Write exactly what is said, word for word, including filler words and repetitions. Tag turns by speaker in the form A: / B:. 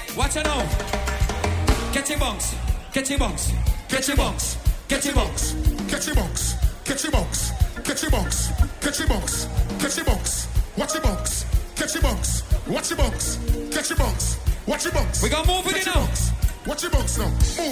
A: Watch it now. Catch your bunks. Catch your bunks. Catch your bunks. Catch your bunks.
B: Catch your bunks. Catch your bunks. Catch your bunks. Catch your bunks. Catch your bunks. Watch your bunks. Catch your bunks. Watch your bunks. Catch your bunks. Watch your bunks.
A: We got more for you now.
B: Watch your bunks now. Move.